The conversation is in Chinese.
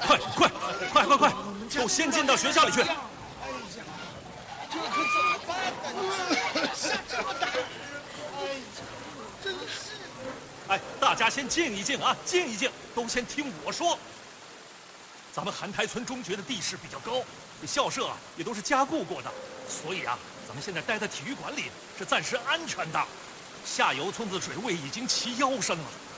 快，都先进到学校里去。 这可怎么办呢？下这么大雨，哎，真是！ 哎，大家先静一静啊，静一静，都先听我说。咱们韩台村中学的地势比较高，这校舍啊也都是加固过的，所以啊，咱们现在待在体育馆里是暂时安全的。下游村子水位已经齐腰深了，